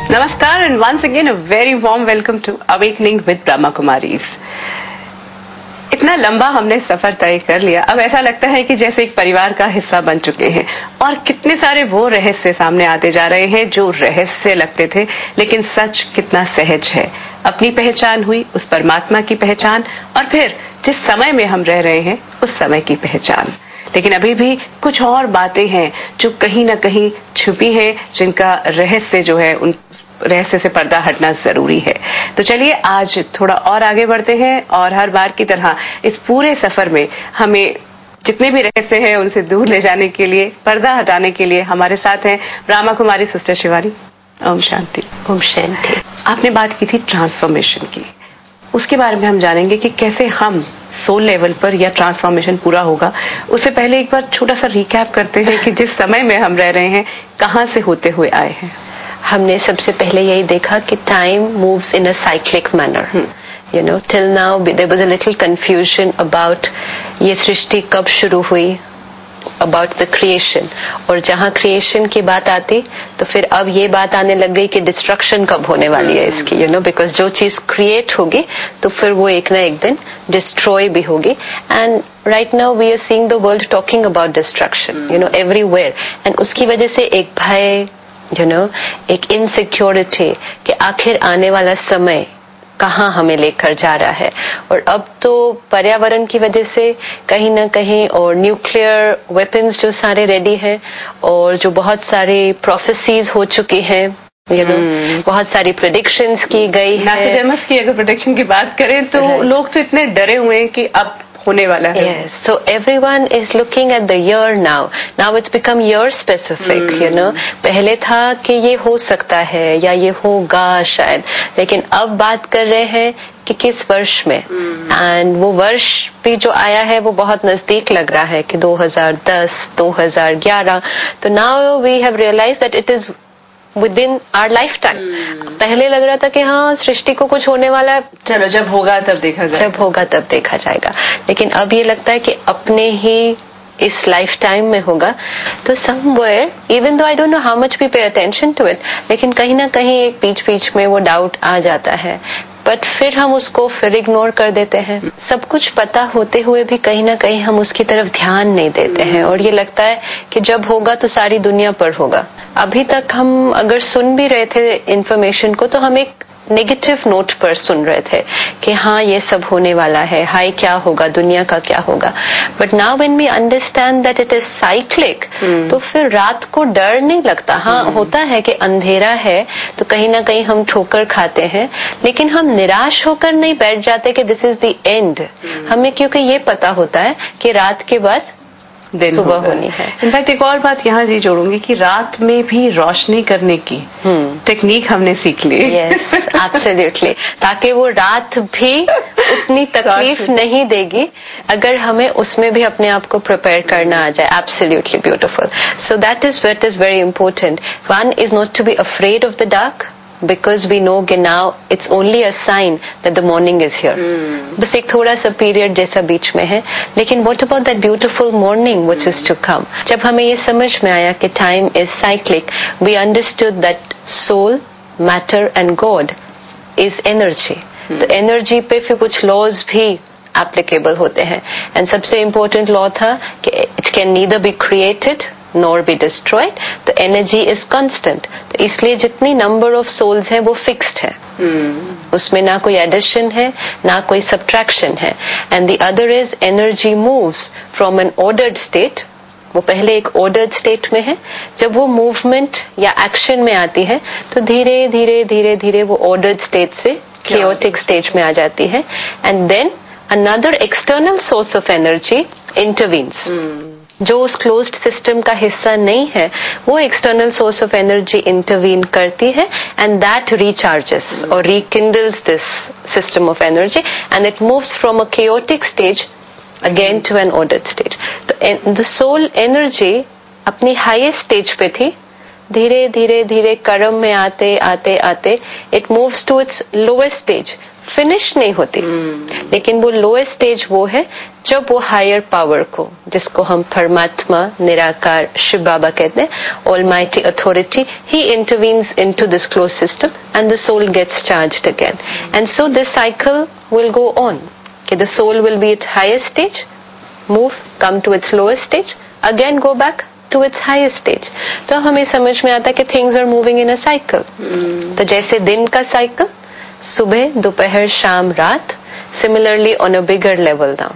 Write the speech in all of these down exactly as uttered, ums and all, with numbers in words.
Namaskar and once again a very warm welcome to Awakening with Brahma Kumaris. इतना लंबा हमने सफर तय कर लिया, अब ऐसा लगता है कि जैसे एक परिवार का हिस्सा बन चुके हैं और कितने सारे वो रहस्य सामने आते जा रहे हैं जो रहस्य लगते थे, लेकिन सच कितना सहज है। अपनी पहचान हुई, उस परमात्मा की पहचान, और फिर जिस समय में हम रह रहे हैं उस समय की पहचान। लेकिन अभी भी कुछ और बातें हैं जो कहीं ना कहीं छुपी हैं, जिनका रहस्य जो है, उन रहस्य से पर्दा हटना जरूरी है। तो चलिए आज थोड़ा और आगे बढ़ते हैं और हर बार की तरह इस पूरे सफर में हमें जितने भी रहस्य हैं उनसे दूर ले जाने के लिए, पर्दा हटाने के लिए हमारे साथ हैं ब्रह्मा कुमारी सिस्टर शिवानी। ओम शांति। ओम शांति। आपने बात की थी ट्रांसफॉर्मेशन की, उसके बारे में हम जानेंगे कि कैसे हम सोल लेवल पर या ट्रांसफॉर्मेशन पूरा होगा। उससे पहले एक बार छोटा सा रिकैप करते हैं कि जिस समय में हम रह रहे हैं कहां से होते हुए आए हैं। हमने सबसे पहले यही देखा कि time moves in a cyclic manner. You know, till now there was a little confusion about ये सृष्टि कब शुरू हुई, अबाउट द क्रिएशन, और जहां क्रिएशन की बात आती तो फिर अब ये बात आने लग गई कि डिस्ट्रक्शन कब होने वाली है इसकी। यू नो, बिकॉज जो चीज क्रिएट होगी तो फिर वो एक ना एक दिन डिस्ट्रॉय भी होगी। And right now we are seeing the world talking about destruction, you know, everywhere. And उसकी वजह से एक भय, यू नो, एक इनसिक्योरिटी कि आखिर आने वाला समय कहाँ हमें लेकर जा रहा है। और अब तो पर्यावरण की वजह से कहीं ना कहीं, और न्यूक्लियर वेपन्स जो सारे रेडी हैं, और जो बहुत सारी प्रोफेसीज हो चुकी हैं, यू नो, बहुत सारी प्रेडिक्शंस की गई है। नॉस्ट्रेडमस की अगर प्रेडिक्शन की बात करें तो right. लोग तो इतने डरे हुए हैं कि अब होने वाला है। Yes, so everyone is looking at the year now. Now it's become year specific, hmm. you know. पहले था कि ये हो सकता है या ये होगा शायद, लेकिन अब बात कर रहे हैं कि किस वर्ष में। And hmm. वो वर्ष भी जो आया है वो बहुत नजदीक लग रहा है कि दो हज़ार दस, दो हज़ार ग्यारह। तो now we have realized that it is within our lifetime. hmm. पहले लग रहा था कि हाँ सृष्टि को कुछ होने वाला है, चलो जब होगा तब देखा जाएगा, जब होगा तब देखा जाएगा। लेकिन अब ये लगता है कि अपने ही इस लाइफ टाइम में होगा। तो somewhere, even though I don't know how much we pay attention to it, लेकिन कहीं ना कहीं एक बीच बीच में वो डाउट आ जाता है, बट फिर हम उसको फिर इग्नोर कर देते हैं। सब कुछ पता होते हुए भी कहीं ना कहीं हम उसकी तरफ ध्यान नहीं देते हैं, और ये लगता है कि जब होगा तो सारी दुनिया पर होगा। अभी तक हम अगर सुन भी रहे थे इन्फॉर्मेशन को तो हम एक नेगेटिव नोट पर सुन रहे थे कि हाँ ये सब होने वाला है, हाय क्या होगा, दुनिया का क्या होगा। But now when we understand that it is cyclic, तो फिर रात को डर नहीं लगता। हाँ hmm. होता है कि अंधेरा है तो कहीं ना कहीं हम ठोकर खाते हैं, लेकिन हम निराश होकर नहीं बैठ जाते कि दिस इज द एंड। हमें क्योंकि ये पता होता है कि रात के बाद दिन सुबह होनी है। इनफैक्ट एक और बात यहाँ जी जोड़ूंगी कि रात में भी रोशनी करने की टेक्निक हमने सीख ली। यस, एब्सोल्युटली, ताकि वो रात भी उतनी तकलीफ नहीं देगी अगर हमें उसमें भी अपने आप को प्रिपेयर करना आ जाए। Absolutely beautiful. So that is what is very important. One is not to be afraid of the dark, because we know कि now it's only a sign that the morning is here. hmm. बस एक थोड़ा सा period जैसा बीच में है, लेकिन what about that beautiful morning which is to come? जब हमें ये समझ में आया कि time is cyclic, we understood that soul, matter and God is energy. hmm. तो energy पे फिर कुछ laws भी applicable होते हैं, and सबसे important law था कि it can neither be created nor be destroyed. तो energy is constant. तो इसलिए जितनी number of souls है वो fixed है. hmm. उसमें ना कोई addition है ना कोई subtraction है. And the other is energy moves from an ordered state. वो पहले एक ordered state में है, जब वो movement या action में आती है तो धीरे धीरे धीरे धीरे वो ordered state से chaotic stage में आ जाती है. And then another external source of energy intervenes. hmm. जो उस क्लोज्ड सिस्टम का हिस्सा नहीं है वो external source of energy intervene करती है, एंड दैट रिचार्जेस और रिकिंडल्स this system of energy, and it moves from a chaotic stage again to N ordered stage. तो द सोल एनर्जी अपनी हाईएस्ट स्टेज पे थी, धीरे धीरे धीरे कर्म में आते आते आते it moves to it's lowest stage, finish नहीं होती। hmm. लेकिन वो लोएस्ट स्टेज वो है जब वो हायर पावर को, जिसको हम परमात्मा, निराकार, शिव बाबा कहते हैं, almighty authority, he intervenes into this close system and the soul gets charged again. And so this cycle will go on, कि the soul will be it's highest stage, move, come to it's lowest stage, again go back to it's highest stage. तो हमें समझ में आता है कि things are moving in a cycle. तो जैसे दिन का साइकिल, सुबह, दोपहर, शाम, रात, similarly on a bigger level now,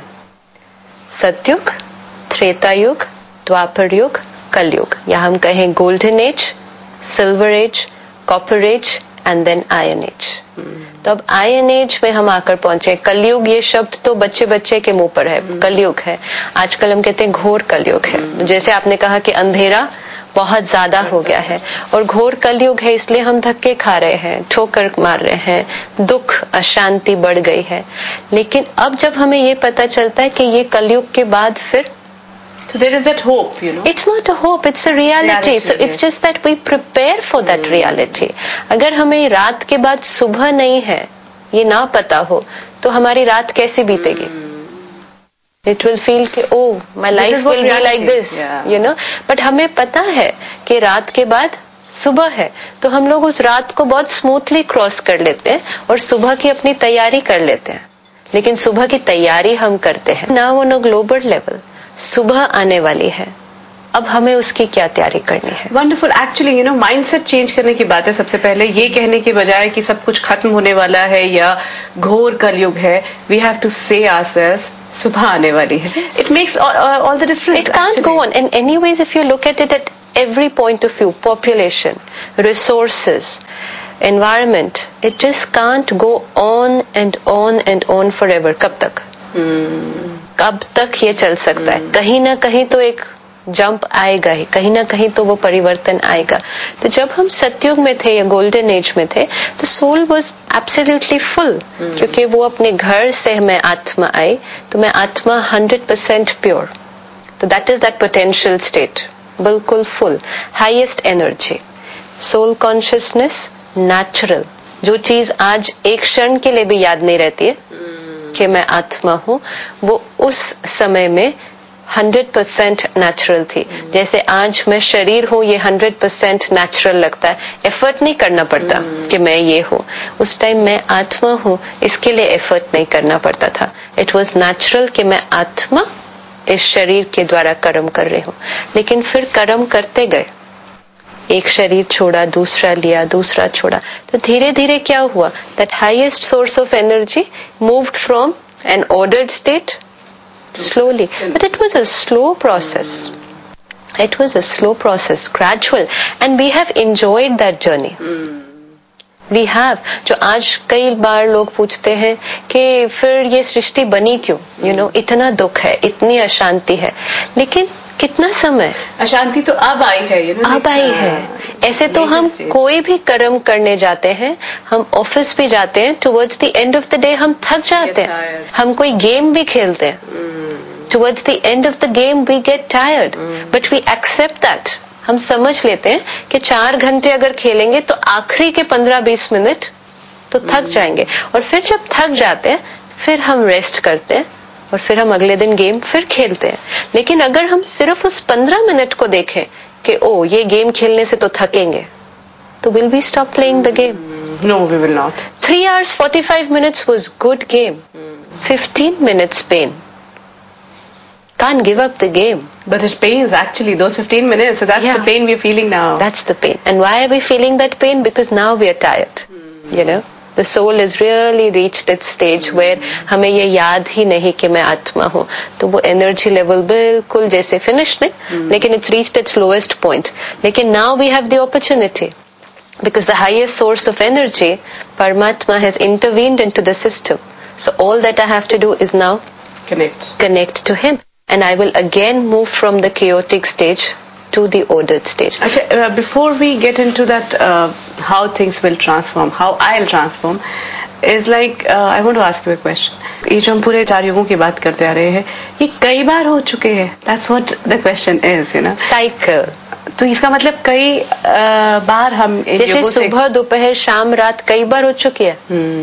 सतयुग, त्रेता युग, द्वापर युग, कलयुग, या हम कहें golden age, silver as, copper age and then iron age. तो अब आयरन एज में हम आकर पहुंचे। कलयुग, ये शब्द तो बच्चे बच्चे के मुंह पर है, कलयुग है। आजकल हम कहते हैं घोर कलयुग है। जैसे आपने कहा कि अंधेरा बहुत ज्यादा हो गया है और घोर कलयुग है, इसलिए हम धक्के खा रहे हैं, ठोकर मार रहे हैं, दुख, अशांति बढ़ गई है। लेकिन अब जब हमें ये पता चलता है कि ये कलयुग के बाद फिर, so there is that hope, you know. It's not a hope, it's a reality. reality so it's just that we prepare for that hmm. reality. अगर हमें रात के बाद सुबह नहीं है, ये ना पता हो, तो हमारी रात कैसे बीतेगी? hmm. It will feel कि oh, my life will be like this, yeah. you know. But हमें पता है कि रात के बाद सुबह है, तो हम लोग उस रात को बहुत स्मूथली क्रॉस कर लेते हैं और सुबह की अपनी तैयारी कर लेते हैं। लेकिन सुबह की तैयारी हम करते हैं ना, वो नो ग्लोबल लेवल, सुबह आने वाली है, अब हमें उसकी क्या तैयारी करनी है। Wonderful. Actually you know mindset change करने की बात है। सबसे पहले ये कहने के बजाय कि सब कुछ खत्म होने वाला है या घोर कलयुग है, वी हैव टू से आवरसेल्व्स सुबह आने वाली है। It makes all the difference. It can't go on and anyways if you look at it at every point of view, population, resources, environment, it just can't go on and on and on for ever. कब तक hmm. कब तक ये चल सकता है? hmm. कहीं ना कहीं तो एक जंप आएगा ही, कहीं ना कहीं तो वो परिवर्तन आएगा। तो जब हम सतयुग में थे या गोल्डन एज में थे, तो सोल वाज एब्सोल्युटली फुल, क्योंकि वो अपने घर से मैं आत्मा आई, तो मैं आत्मा हंड्रेड परसेंट प्योर। तो that is that potential state, बिल्कुल full, highest energy, soul consciousness, natural. जो चीज आज एक क्षण के लिए भी याद नहीं रहती है कि मैं आत्मा हूँ, वो उस समय में हंड्रेड परसेंट नेचुरल थी। जैसे आज मैं शरीर हूँ, ये हंड्रेड परसेंट नेचुरल लगता है, एफर्ट नहीं करना पड़ता कि मैं ये हूँ। उस टाइम मैं आत्मा हूँ, इसके लिए एफर्ट नहीं करना पड़ता था। इट वॉज नेचुरल कि मैं आत्मा इस शरीर के द्वारा कर्म कर रही हूँ। लेकिन फिर कर्म करते गए, एक शरीर छोड़ा, दूसरा लिया, दूसरा छोड़ा, तो धीरे धीरे क्या हुआ? That highest source of energy moved from N ordered state slowly, but it was a slow process. It was a slow process, gradual, and we have enjoyed that journey. We have. जो आज कई बार लोग पूछते हैं कि फिर ये सृष्टि बनी क्यों? You know, इतना दुख है, इतनी अशांति है, लेकिन कितना समय? अशांति तो अब आई है, you know, अब आई है। ऐसे तो हम कोई भी कर्म करने जाते हैं, हम ऑफिस भी जाते हैं, towards the end of the day हम थक जाते हैं। हम कोई गेम भी खेलते हैं, towards the end of the game we get tired, but we accept that. हम समझ लेते हैं कि चार घंटे अगर खेलेंगे तो आखिरी के पंद्रह बीस मिनट तो थक जाएंगे, और फिर जब थक जाते हैं फिर हम रेस्ट करते हैं और फिर हम अगले दिन गेम फिर खेलते हैं। लेकिन अगर हम सिर्फ उस पंद्रह मिनट को देखें कि ओ ये गेम खेलने से तो थकेंगे, तो will we stop playing the game? No, we will not. Three hours forty five minutes was good game, fifteen minutes pen. Can't give up the game. But it pains actually, those fifteen minutes. So that's yeah. the pain we're feeling now. That's the pain. And why are we feeling that pain? Because now we are tired. Hmm. You know, the soul has really reached its stage hmm. where हमें ये याद ही नहीं कि मैं आत्मा हूँ। तो वो energy level बिल्कुल जैसे finish नहीं, hmm. लेकिन it's reached its lowest point. लेकिन now we have the opportunity. Because the highest source of energy, Paramatma, has intervened into the system. So all that I have to do is now connect. Connect to Him. And I will again move from the chaotic stage to the ordered stage. Okay, uh, before we get into that, uh, how things will transform, how I'll transform, is like, uh, I want to ask you a question. ये जो हम पूरे चार युगों की बात करते आ रहे हैं, ये कई बार हो चुके हैं. That's what the question is, you know. Cycle. तो इसका मतलब कई uh, बार हम जैसे सुबह, दोपहर, शाम, रात कई बार हो चुकी है. hmm.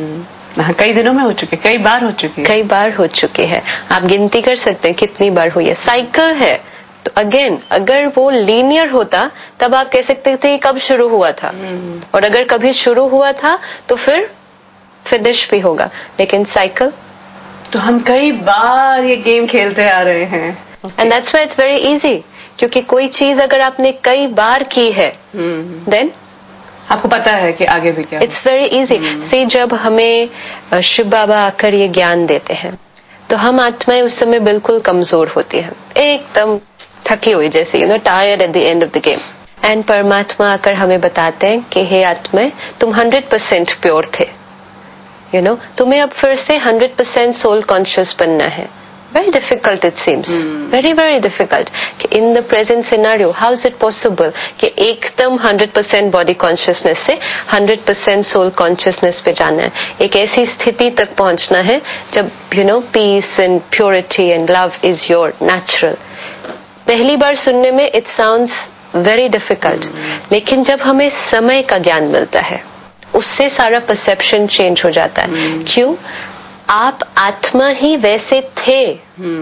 हाँ, कई दिनों में हो चुके, कई बार हो चुके कई बार हो चुके हैं। आप गिनती कर सकते हैं कितनी बार हुई है। साइकिल है तो अगेन अगर वो लीनियर होता तब आप कह सकते थे कब शुरू हुआ था, और अगर कभी शुरू हुआ था तो फिर फिनिश भी होगा। लेकिन साइकिल तो हम कई बार ये गेम खेलते आ रहे हैं। And that's why it's very easy, क्योंकि कोई चीज अगर आपने कई बार की है देन आपको पता है कि आगे भी क्या। It's very easy. सी जब हमें शिव बाबा आकर ये ज्ञान देते हैं तो हम आत्माएं उस समय बिल्कुल कमजोर होती हैं, एकदम थकी हुई जैसे, you know, tired at the end of the game. And परमात्मा आकर हमें बताते हैं कि हे आत्माएं, तुम हंड्रेड परसेंट प्योर थे, यू नो, तुम्हें अब फिर से हंड्रेड परसेंट सोल कॉन्शियस बनना है। Very difficult it seems, hmm. very very difficult. In the present scenario, how is it possible कि एकदम हंड्रेड परसेंट बॉडी कॉन्शियसनेस से हंड्रेड परसेंट सोल कॉन्शियसनेस पे जाना है, एक ऐसी स्थिति तक पहुंचना है जब you know piece and purity and love is your natural. पहली बार सुनने में इट साउंड्स वेरी डिफिकल्ट, लेकिन जब हमें समय का ज्ञान मिलता है उससे सारा परसेप्शन चेंज हो जाता है। hmm. क्यों? आप आत्मा ही वैसे थे, hmm.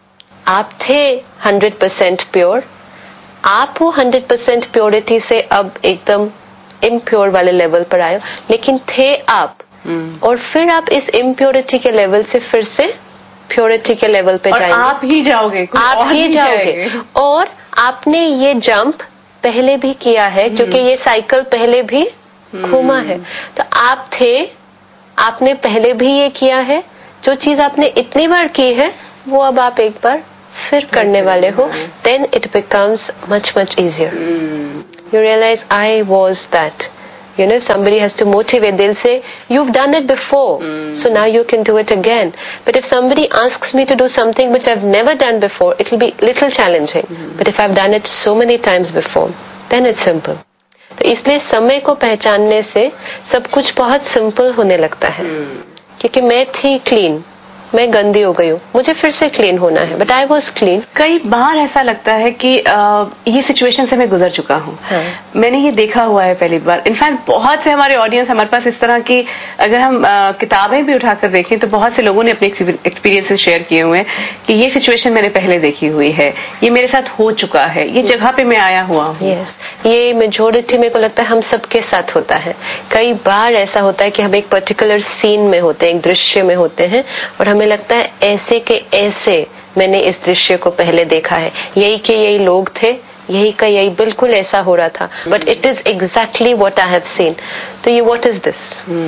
आप थे हंड्रेड परसेंट प्योर, आप वो हंड्रेड परसेंट प्योरिटी से अब एकदम इम्प्योर वाले लेवल पर आए, लेकिन थे आप, hmm. और फिर आप इस इम्प्योरिटी के लेवल से फिर से प्योरिटी के लेवल पे जाएंगे। आप ही जाओगे, आप ही जाओगे, और आपने ये जंप पहले भी किया है, hmm. क्योंकि ये साइकिल पहले भी hmm. घूमा है। तो आप थे, आपने पहले भी ये किया है, जो चीज आपने इतनी बार की है वो अब आप एक बार फिर करने वाले हो, then it becomes much much easier. You realise I was that, you know, somebody has to motivate, they'll say you've done it before, mm. so now you can do it again. But if somebody asks me to do something which I've never done before, it will be little challenging, mm. but if I've done it so many times before, then it's simple. तो इसलिए समय को पहचानने से सब कुछ बहुत simple होने लगता है, hmm. क्योंकि मैं थी क्लीन, मैं गंदी हो गई हूँ, मुझे फिर से क्लीन होना है, बट आई वॉज क्लीन। कई बार ऐसा लगता है कि आ, ये सिचुएशन से मैं गुजर चुका हूँ, हाँ. मैंने ये देखा हुआ है पहली बार। इनफैक्ट बहुत से हमारे ऑडियंस हमारे पास इस तरह की, अगर हम आ, किताबें भी उठाकर देखें तो बहुत से लोगों ने अपने एक्सपीरियंसेस शेयर किए हुए हैं कि ये सिचुएशन मैंने पहले देखी हुई है, ये मेरे साथ हो चुका है, ये जगह पे मैं आया हुआ हूँ। yes. ये मेजोरिटी मेरे को लगता है हम सबके साथ होता है। कई बार ऐसा होता है कि हम एक पर्टिकुलर सीन में होते हैं, एक दृश्य में होते हैं, और हमें लगता है ऐसे के ऐसे मैंने इस दृश्य को पहले देखा है, यही के यही लोग थे, यही का यही बिल्कुल ऐसा हो रहा था, but it is exactly what I have seen. तो ये व्हाट इज दिस?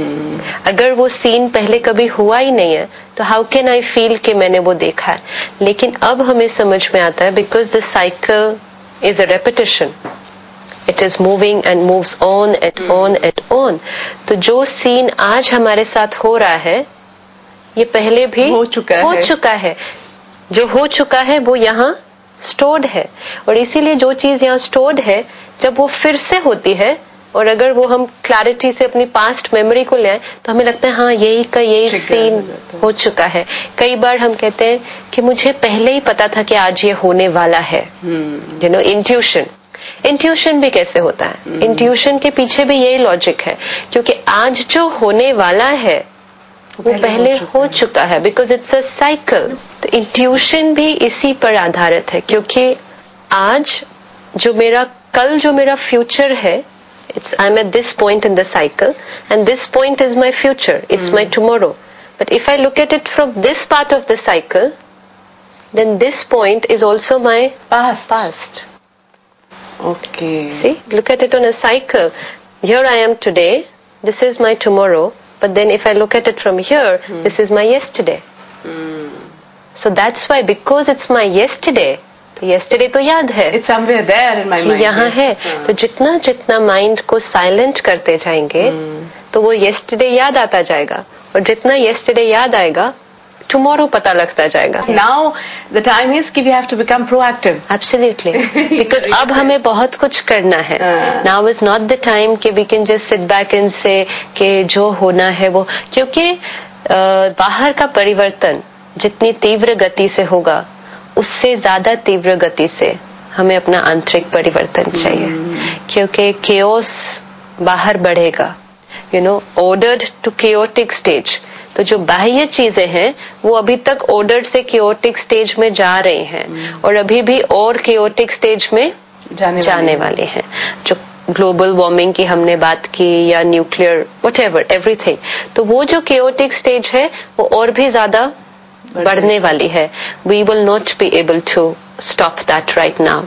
अगर वो सीन पहले कभी हुआ ही नहीं है तो हाउ कैन आई फील कि मैंने वो देखा है? लेकिन अब हमें समझ में आता है, because the cycle is a repetition, it is moving and moves on and on and on. तो जो सीन आज हमारे साथ हो रहा है ये पहले भी हो चुका हो है। चुका है। जो हो चुका है वो यहाँ स्टोर्ड है, और इसीलिए जो चीज यहाँ स्टोर्ड है जब वो फिर से होती है, और अगर वो हम क्लैरिटी से अपनी पास्ट मेमोरी को ले आए तो हमें लगता है हाँ यही का यही सीन हो चुका है। कई बार हम कहते हैं कि मुझे पहले ही पता था कि आज ये होने वाला है, यू नो, इंट्यूशन। इंट्यूशन भी कैसे होता है? इंट्यूशन के पीछे भी यही लॉजिक है, क्योंकि आज जो होने वाला है वो पहले हो चुका है, बिकॉज इट्स अ साइकिल। तो इंट्यूशन भी इसी पर आधारित है, क्योंकि आज जो मेरा कल जो मेरा फ्यूचर है, it's I am at this point in the cycle and this point is my future, it's my tomorrow. But if I look at it from this part of the cycle, then this point is also my past. Okay, C, look at it on a cycle. Here I am today, this is my tomorrow, but then if I look at it from here, hmm. this is my yesterday. Hmm. So that's why, because it's my yesterday, तो yesterday तो याद है, it's somewhere there in my mind. यहाँ है। हाँ. तो जितना जितना माइंड को साइलेंट करते जाएंगे, hmm. तो वो yesterday याद आता जाएगा, और जितना yesterday याद आएगा tomorrow पता लगता जाएगा। Now the time is कि we have to become proactive. Absolutely, because अब हमें बहुत कुछ करना है। uh. Now is not the time कि we can just sit back and say कि जो होना है वो, क्योंकि बाहर का परिवर्तन जितनी तीव्र गति से होगा उससे ज्यादा तीव्र गति से हमें अपना आंतरिक परिवर्तन चाहिए, hmm. क्योंकि chaos बाहर बढ़ेगा, you know ordered to chaotic stage. तो जो बाह्य चीजें हैं वो अभी तक ऑर्डर्ड से केओटिक स्टेज में जा रहे हैं और अभी भी और केओटिक स्टेज में जाने, जाने वाले हैं। जो ग्लोबल वार्मिंग की हमने बात की या न्यूक्लियर व्हाटएवर एवरीथिंग, तो वो जो केओटिक स्टेज है वो और भी ज्यादा बढ़ने वाली है। We will not be able to stop that right now.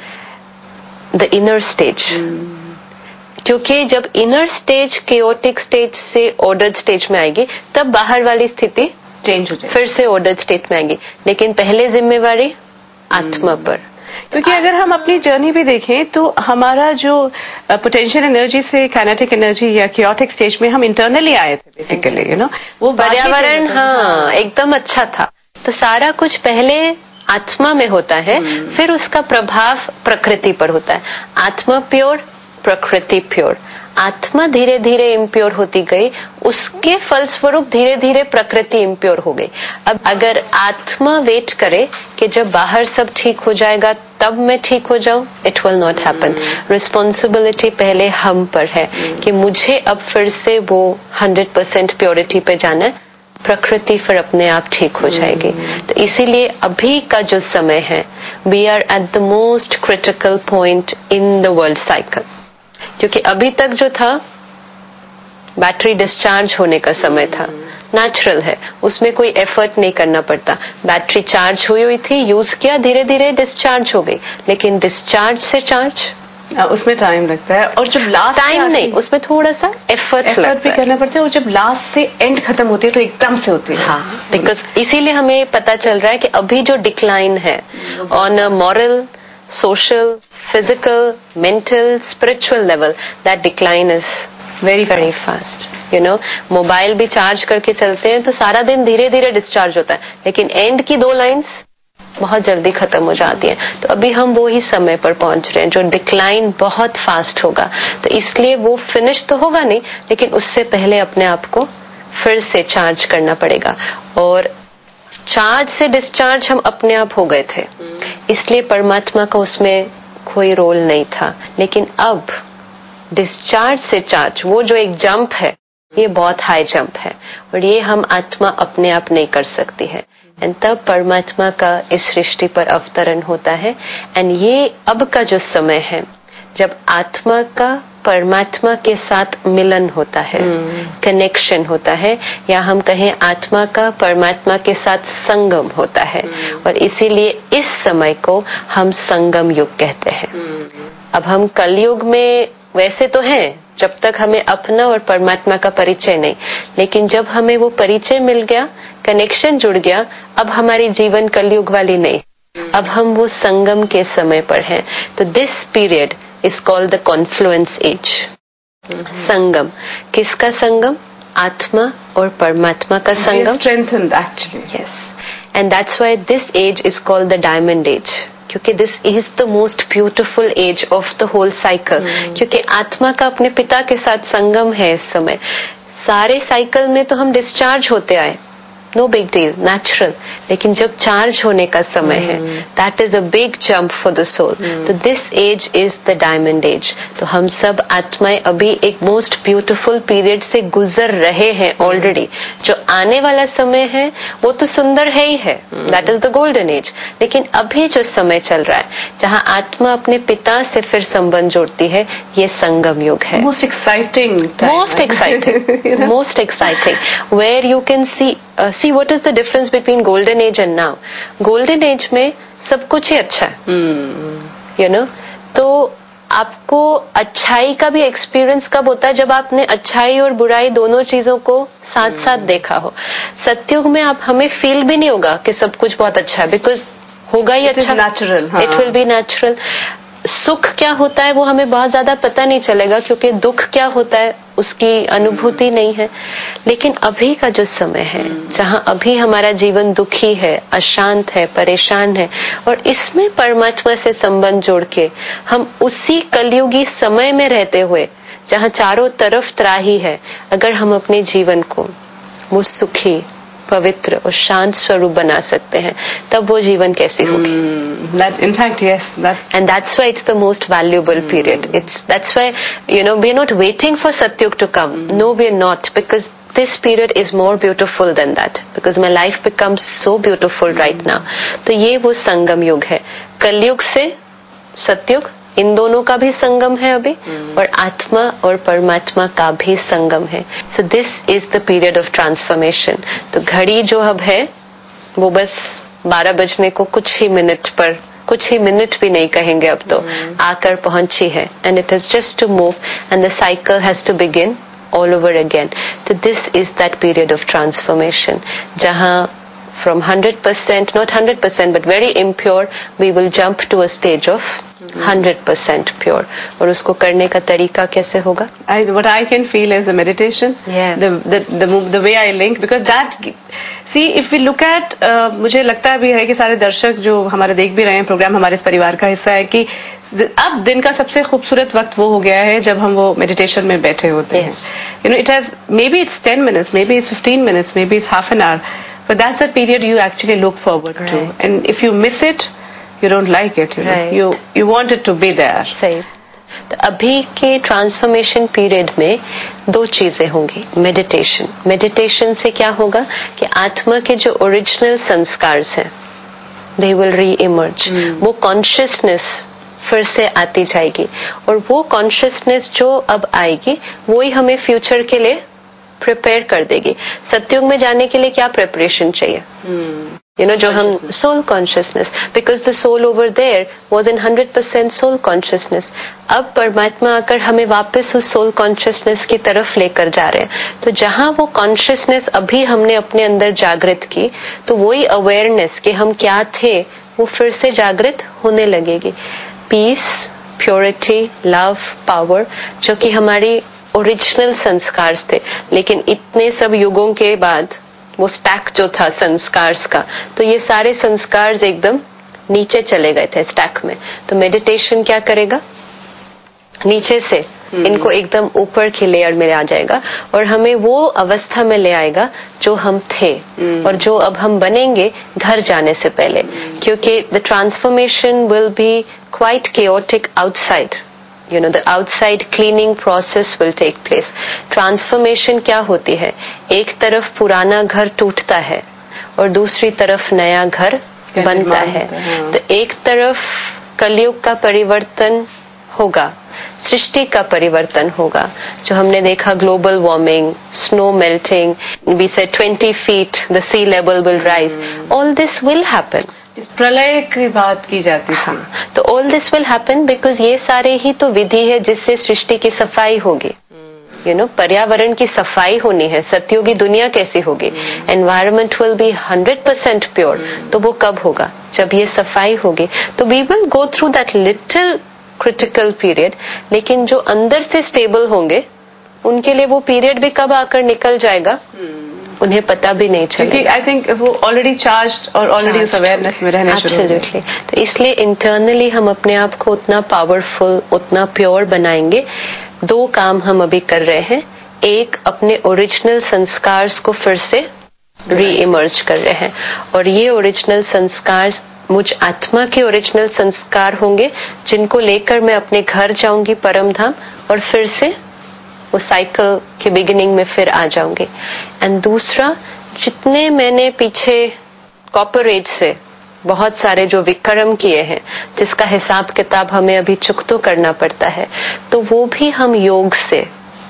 The inner stage, क्योंकि जब इनर स्टेज केओटिक स्टेज से ऑर्डर्ड स्टेज में आएगी तब बाहर वाली स्थिति चेंज हो जाएगी, फिर से ऑर्डर्ड स्टेट में आएगी। लेकिन पहले जिम्मेवारी आत्मा पर, क्योंकि अगर हम अपनी जर्नी भी देखें तो हमारा जो पोटेंशियल एनर्जी से काइनेटिक एनर्जी या केओटिक स्टेज में हम इंटरनली आए थे बेसिकली, यू नो वो पर्यावरण हाँ एकदम अच्छा था। तो सारा कुछ पहले आत्मा में होता है, फिर उसका प्रभाव प्रकृति पर होता है। आत्मा प्योर, प्रकृति प्योर। आत्मा धीरे धीरे इम्प्योर होती गई, उसके फलस्वरूप धीरे धीरे प्रकृति इम्प्योर हो गई। अब अगर आत्मा वेट करे कि जब बाहर सब ठीक हो जाएगा तब मैं ठीक हो जाऊं, it will not happen. Responsibility पहले हम पर है कि मुझे अब फिर से वो हंड्रेड परसेंट प्योरिटी पे जाना है, प्रकृति फिर अपने आप ठीक हो जाएगी। तो इसीलिए अभी का जो समय है, we are at the most critical point in the world cycle. क्योंकि अभी तक जो था बैटरी डिस्चार्ज होने का समय था, नेचुरल है, उसमें कोई एफर्ट नहीं करना पड़ता। बैटरी चार्ज हुई हुई थी, यूज किया, धीरे धीरे डिस्चार्ज हो गई। लेकिन डिस्चार्ज से चार्ज उसमें टाइम लगता है, और जब लास्ट टाइम नहीं, उसमें थोड़ा सा एफर्ट एफर्ट भी करना पड़ता है, और जब लास्ट से एंड खत्म होती है तो एकदम से होती है। हाँ, बिकॉज इसीलिए हमें पता चल रहा है कि अभी जो डिक्लाइन है on a moral, social, physical, mental, spiritual level, that decline is very very fast. You know, mobile भी चार्ज करके चलते हैं तो सारा दिन धीरे धीरे डिस्चार्ज होता है, लेकिन एंड की दो लाइंस बहुत जल्दी खत्म हो जाती हैं। तो अभी हम वो ही समय पर पहुंच रहे हैं जो डिक्लाइन बहुत फास्ट होगा। तो इसलिए वो फिनिश तो होगा नहीं, लेकिन उससे पहले अपने आप को फिर से चार्ज करना पड़ेगा। और चार्ज से डिस्चार्ज हम अपने आप हो गए थे, इसलिए परमात्मा का उसमें कोई रोल नहीं था। लेकिन अब डिस्चार्ज से चार्ज, वो जो एक जंप है, ये बहुत हाई जंप है, और ये हम आत्मा अपने आप नहीं कर सकती है। एंड तब परमात्मा का इस सृष्टि पर अवतरण होता है। एंड ये अब का जो समय है जब आत्मा का परमात्मा के साथ मिलन होता है, कनेक्शन होता है, या हम कहें आत्मा का परमात्मा के साथ संगम होता है। और इसीलिए इस समय को हम संगम युग कहते हैं। अब हम कलयुग में वैसे तो हैं जब तक हमें अपना और परमात्मा का परिचय नहीं, लेकिन जब हमें वो परिचय मिल गया, कनेक्शन जुड़ गया, अब हमारी जीवन कलयुग वाली नहीं, अब हम वो संगम के समय पर हैं। तो this period is called the confluence age. Mm-hmm. संगम, किसका संगम? आत्मा और परमात्मा का संगम। Strengthened actually. Yes, and that's why this age is called the diamond age. क्योंकि this is the most beautiful age of the whole cycle. Mm-hmm. क्योंकि आत्मा का अपने पिता के साथ संगम है इस समय। सारे साइकिल में तो हम डिस्चार्ज होते आए, नो बिग डील, नेचुरल। लेकिन जब चार्ज होने का समय है, that is a big jump for the soul. तो this as is the diamond as. तो हम सब आत्माएं अभी एक मोस्ट ब्यूटीफुल पीरियड से गुजर रहे हैं ऑलरेडी। जो आने वाला समय है वो तो सुंदर है ही है, that is the golden age. लेकिन अभी जो समय चल रहा है जहाँ आत्मा अपने पिता से फिर संबंध जोड़ती है, ये संगम युग है। Most exciting most exciting most exciting where you can see Uh, see what is the difference between golden age and now. Golden age में सब कुछ ही अच्छा है, hmm. you know, तो आपको अच्छाई का भी एक्सपीरियंस कब होता है? जब आपने अच्छाई और बुराई दोनों चीजों को साथ hmm. साथ देखा हो। सत्युग में आप हमें फील भी नहीं होगा कि सब कुछ बहुत अच्छा है, बिकॉज होगा ही अच्छा, natural, it will be natural. सुख क्या होता है वो हमें बहुत ज्यादा पता नहीं चलेगा, क्योंकि दुख क्या होता है उसकी अनुभूति नहीं है। लेकिन अभी का जो समय है जहां अभी हमारा जीवन दुखी है, अशांत है, परेशान है, और इसमें परमात्मा से संबंध जोड़ के हम उसी कलयुगी समय में रहते हुए जहां चारों तरफ त्राही है, अगर हम अपने जीवन को वो सुखी, पवित्र और शांत स्वरूप बना सकते हैं, तब वो जीवन कैसी होगी? In fact, yes. That... And that's why it's the most valuable mm. period. It's that's why, you know, we're not waiting for Satyug to come. Mm. No, we're not, because this period is more beautiful than that. Because my life becomes so beautiful mm. right now. तो ये वो संगम युग है. कलयुग से सत्युग, इन दोनों का भी संगम है अभी, hmm. और आत्मा और परमात्मा का भी संगम है. So this is the period of transformation. तो घड़ी जो अब है वो बस बारह बजने को कुछ ही मिनट पर, कुछ ही मिनट भी नहीं कहेंगे अब तो, hmm. आकर पहुंची है. And it is just to move and the cycle has to begin all over again. तो this is that period of transformation जहां from one hundred percent, not one hundred percent, but very impure, we will jump to a stage of one hundred percent pure. और उसको करने का तरीका कैसे होगा? I, what I can feel is a meditation. Yeah. The the the the way I link, because that, see, if we look at, uh, मुझे लगता भी है कि सारे दर्शक जो हमारे देख भी रहे हैं प्रोग्राम, हमारे इस परिवार का हिस्सा है, कि अब दिन का सबसे खूबसूरत वक्त वो हो गया है जब हम वो मेडिटेशन में बैठे होते हैं. You know, it has, maybe it's ten minutes, maybe it's fifteen minutes, maybe it's half an hour. But that's the period you actually look forward right. to. And if you miss it, you don't like it. You know? right. you you want it to be there. सही. तो अभी के transformation period में दो चीजें होंगी. Meditation. Meditation से क्या होगा कि आत्मा के जो ओरिजिनल संस्कार हैं, they will re-emerge. hmm. वो कॉन्शियसनेस फिर से आती जाएगी, और वो कॉन्शियसनेस जो अब आएगी वो ही हमें फ्यूचर के लिए प्रिपेयर कर देगी. सत्युग में जाने के लिए क्या प्रिपरेशन चाहिए? यू नो, जो हम soul consciousness, because the soul over there was in hundred percent soul consciousness. अब परमात्मा आकर हमें वापस उस सोल कॉन्शियसनेस की तरफ लेकर जा रहे हैं. तो जहां वो कॉन्शियसनेस अभी हमने अपने अंदर जागृत की, तो वही अवेयरनेस कि हम क्या थे वो फिर से जागृत होने लगेगी. पीस, प्योरिटी, लव, पावर, जो कि हमारी ओरिजिनल संस्कार थे. लेकिन इतने सब युगों के बाद वो स्टैक जो था संस्कार का, तो ये सारे संस्कार एकदम नीचे चले गए थे स्टैक में. तो मेडिटेशन क्या करेगा? नीचे से hmm. इनको एकदम ऊपर की लेयर में आ जाएगा और हमें वो अवस्था में ले आएगा जो हम थे hmm. और जो अब हम बनेंगे घर जाने से पहले. hmm. क्योंकि the transformation will be quite chaotic outside. You know, the outside cleaning process will take place. Transformation क्या होती है? एक तरफ पुराना घर टूटता है और दूसरी तरफ नया घर बनता है. तो एक तरफ कलयुग का परिवर्तन होगा, सृष्टि का परिवर्तन होगा, जो हमने देखा global warming, snow melting, we से twenty feet the C level will rise. All this will happen. इस प्रलय की बात की जाती थी. तो all this will happen because ये सारे ही तो विधि है जिससे सृष्टि की सफाई होगी. यू नो, पर्यावरण की सफाई होनी है. सत्युगी दुनिया कैसी होगी? Environment will be hundred percent pure. तो वो कब होगा? जब ये सफाई होगी. तो we will go through that little critical period. लेकिन जो अंदर से स्टेबल होंगे उनके लिए वो पीरियड भी कब आकर निकल जाएगा उन्हें पता भी नहीं चलेगा. आई थिंक वो ऑलरेडी चार्ज्ड और ऑलरेडी उस अवेयरनेस में रहने शुरू हो गए. एब्सोल्युटली. तो इसलिए इंटरनली हम अपने आप को उतना पावरफुल, उतना प्योर बनाएंगे. दो काम हम अभी कर रहे हैं. एक, अपने ओरिजिनल संस्कार को फिर से री इमर्ज कर रहे हैं, और ये ओरिजिनल संस्कार मुझ आत्मा के ओरिजिनल संस्कार होंगे जिनको लेकर मैं अपने घर जाऊंगी परम धाम, और फिर से वो साइकिल के बिगिनिंग में फिर आ जाऊंगे. एंड दूसरा, जितने मैंने पीछे कॉपर एज से बहुत सारे जो विक्रम किए हैं जिसका हिसाब किताब हमें अभी चुकतो करना पड़ता है, तो वो भी हम योग से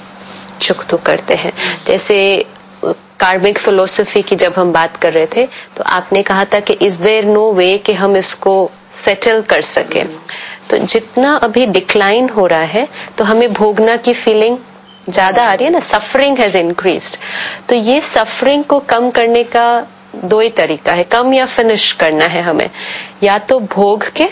चुकतो करते हैं. जैसे कार्मिक फिलोसफी की जब हम बात कर रहे थे तो आपने कहा था कि इज देयर नो वे कि हम इसको सेटल कर सके. तो जितना अभी डिक्लाइन हो रहा है तो हमें भोगना की फीलिंग ज्यादा आ रही है ना. Suffering has increased. तो ये सफरिंग को कम करने का दो ही तरीका है. कम या फिनिश करना है हमें, या तो भोग के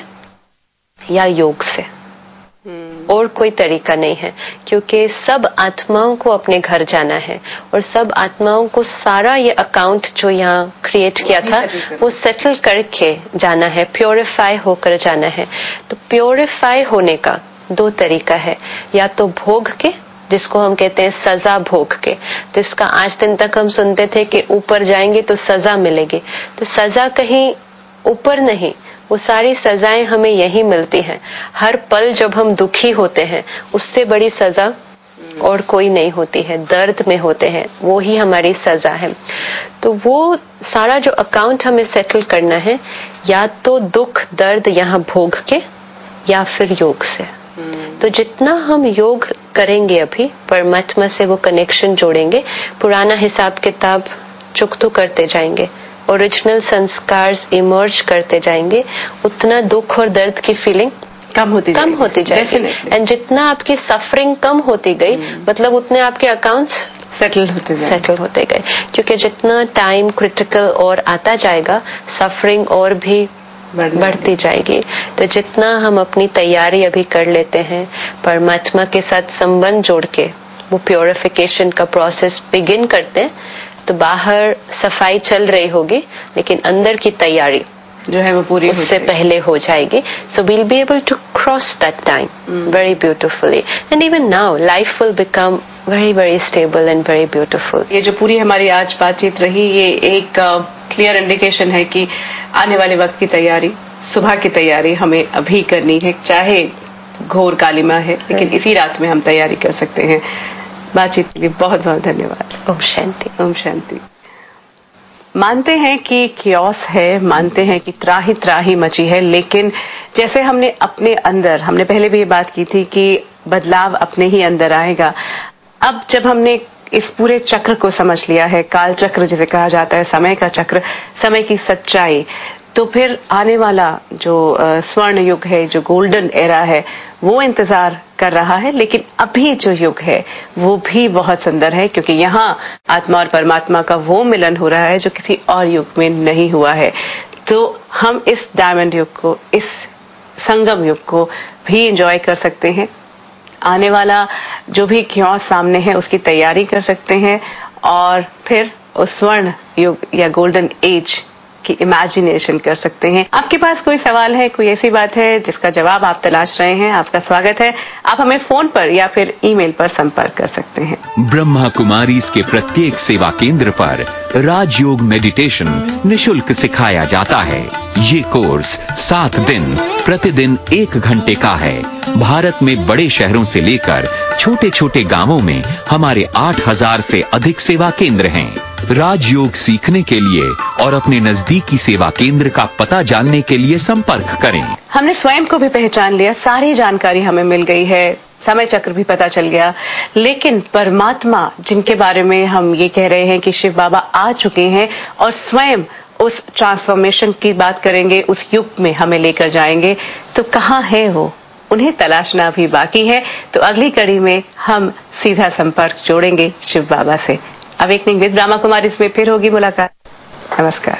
या योग से. hmm. और कोई तरीका नहीं है, क्योंकि सब आत्माओं को अपने घर जाना है और सब आत्माओं को सारा ये अकाउंट जो यहाँ क्रिएट किया था वो सेटल करके जाना है, प्योरिफाई होकर जाना है. तो प्योरिफाई होने का दो तरीका है, या तो भोग के जिसको हम कहते हैं सजा भोग के, जिसका आज दिन तक हम सुनते थे कि ऊपर जाएंगे तो सजा मिलेगी, तो सजा कहीं ऊपर नहीं, वो सारी सजाएं हमें यही मिलती हैं। हर पल जब हम दुखी होते हैं उससे बड़ी सजा और कोई नहीं होती है, दर्द में होते हैं, वो ही हमारी सजा है। तो वो सारा जो अकाउंट हमें सेटल करना है, या तो दुख दर्द यहाँ भोग के या फिर योग से। तो जितना हम योग करेंगे अभी, परमात्मा से वो कनेक्शन जोड़ेंगे, पुराना हिसाब किताब चुकतो करते जाएंगे, ओरिजिनल संस्कार इमर्ज करते जाएंगे, उतना दुख और दर्द की फीलिंग कम होती कम होती जाएगी। एंड जितना आपकी सफरिंग कम होती गई, मतलब उतने आपके अकाउंट्स सेटल होते गए सेटल होते गए क्योंकि जितना टाइम क्रिटिकल और आता जाएगा, सफरिंग और भी बढ़ती जाएगी। तो जितना हम अपनी तैयारी अभी कर लेते हैं, परमात्मा के साथ संबंध जोड़ के वो प्योरिफिकेशन का प्रोसेस बिगिन करते हैं, तो बाहर सफाई चल रही होगी लेकिन अंदर की तैयारी जो है वो पूरी उससे पहले हो जाएगी। So we'll be able to cross that time very beautifully, and even now life will become very very stable and very beautiful. ये जो पूरी हमारी आज बातचीत रही, ये एक क्लियर uh, इंडिकेशन है कि आने वाले वक्त की तैयारी, सुबह की तैयारी हमें अभी करनी है, चाहे घोर कालिमा है, लेकिन इसी रात में हम तैयारी कर सकते हैं। बातचीत के लिए बहुत बहुत धन्यवाद। ओम शांति। ओम शांति। मानते हैं कि क्योस है, मानते हैं कि त्राही त्राही मची है, लेकिन जैसे हमने अपने अंदर, हमने पहले भी ये बात की थी कि बदलाव अपने ही अंदर आएगा। अब जब हमने इस पूरे चक्र को समझ लिया है, काल चक्र जिसे कहा जाता है, समय का चक्र, समय की सच्चाई, तो फिर आने वाला जो स्वर्ण युग है, जो गोल्डन एरा है, वो इंतजार कर रहा है। लेकिन अभी जो युग है वो भी बहुत सुंदर है, क्योंकि यहाँ आत्मा और परमात्मा का वो मिलन हो रहा है जो किसी और युग में नहीं हुआ है। तो हम इस डायमंड युग को, इस संगम युग को भी एंजॉय कर सकते हैं। आने वाला जो भी क्यों सामने है उसकी तैयारी कर सकते हैं, और फिर उस स्वर्ण युग या गोल्डन एज की इमेजिनेशन कर सकते हैं। आपके पास कोई सवाल है, कोई ऐसी बात है जिसका जवाब आप तलाश रहे हैं, आपका स्वागत है। आप हमें फोन पर या फिर ईमेल पर संपर्क कर सकते हैं। ब्रह्मा कुमारीज के प्रत्येक सेवा केंद्र पर राजयोग मेडिटेशन निशुल्क सिखाया जाता है। ये कोर्स सात दिन प्रतिदिन एक घंटे का है। भारत में बड़े शहरों से लेकर छोटे छोटे गांवों में हमारे आठ हजार से अधिक सेवा केंद्र हैं। राजयोग सीखने के लिए और अपने नजदीकी सेवा केंद्र का पता जानने के लिए संपर्क करें। हमने स्वयं को भी पहचान लिया, सारी जानकारी हमें मिल गई है, समय चक्र भी पता चल गया, लेकिन परमात्मा जिनके बारे में हम ये कह रहे हैं कि शिव बाबा आ चुके हैं और स्वयं उस ट्रांसफॉर्मेशन की बात करेंगे, उस युग में हमें लेकर जाएंगे, तो कहाँ है वो? उन्हें तलाशना भी बाकी है। तो अगली कड़ी में हम सीधा संपर्क जोड़ेंगे शिव बाबा से। अवेकनिंग विद ब्रह्मा कुमारी इसमें फिर होगी मुलाकात। नमस्कार।